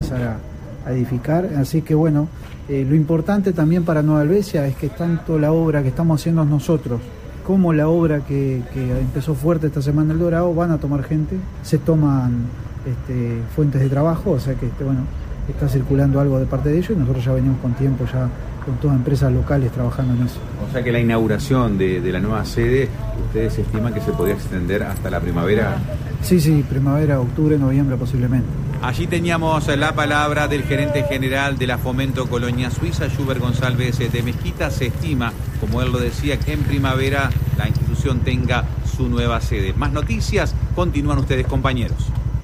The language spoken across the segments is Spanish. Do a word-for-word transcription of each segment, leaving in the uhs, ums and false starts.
empezar a, a edificar. Así que bueno, eh, lo importante también para Nueva Helvecia es que tanto la obra que estamos haciendo nosotros como la obra que, que empezó fuerte esta semana en El Dorado van a tomar gente, se toman este, fuentes de trabajo, o sea que este, bueno, está circulando algo de parte de ellos y nosotros ya venimos con tiempo ya con todas empresas locales trabajando en eso. O sea que la inauguración de, de la nueva sede, ¿ustedes estiman que se podría extender hasta la primavera? Sí, sí, primavera, octubre, noviembre posiblemente. Allí teníamos la palabra del gerente general de la Fomento Colonia Suiza, Schubert González de Mezquita. Se estima, como él lo decía, que en primavera la institución tenga su nueva sede. Más noticias, continúan ustedes, compañeros.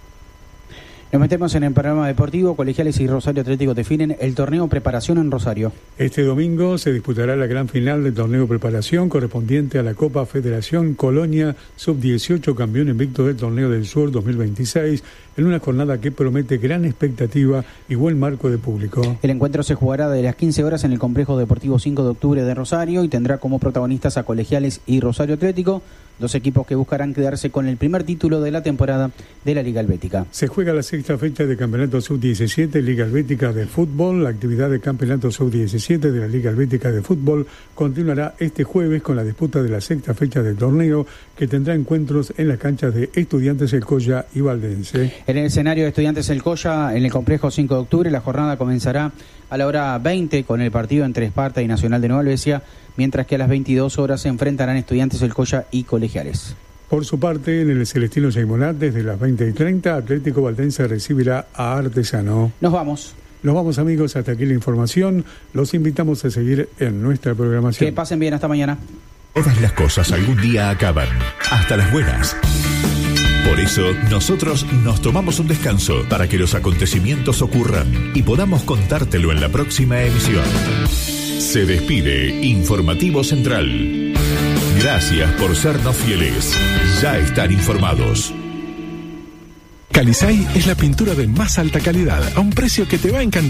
Nos metemos en el programa deportivo. Colegiales y Rosario Atlético definen el torneo preparación en Rosario. Este domingo se disputará la gran final del torneo preparación correspondiente a la Copa Federación Colonia sub dieciocho, campeón invicto del Torneo del Sur dos mil veintiséis, en una jornada que promete gran expectativa y buen marco de público. El encuentro se jugará de las quince horas en el Complejo Deportivo cinco de octubre de Rosario y tendrá como protagonistas a Colegiales y Rosario Atlético, dos equipos que buscarán quedarse con el primer título de la temporada de la Liga Helvética. Se juega la sexta fecha de Campeonato sub diecisiete Liga Helvética de Fútbol. La actividad de Campeonato sub diecisiete de la Liga Helvética de Fútbol continuará este jueves con la disputa de la sexta fecha del torneo, que tendrá encuentros en las canchas de Estudiantes El Colla y Valdense. En el escenario de Estudiantes El Colla, en el Complejo cinco de octubre, la jornada comenzará a la hora veinte con el partido entre Esparta y Nacional de Nueva Helvecia, mientras que a las veintidós horas se enfrentarán Estudiantes El Colla y Colegiales. Por su parte, en el Celestino Seymour, desde las veinte y treinta, Atlético Valdense recibirá a Artesano. Nos vamos. Nos vamos, amigos, hasta aquí la información. Los invitamos a seguir en nuestra programación. Que pasen bien, hasta mañana. Todas las cosas algún día acaban, hasta las buenas. Por eso, nosotros nos tomamos un descanso para que los acontecimientos ocurran y podamos contártelo en la próxima emisión. Se despide Informativo Central. Gracias por sernos fieles. Ya están informados. Calisay es la pintura de más alta calidad a un precio que te va a encantar.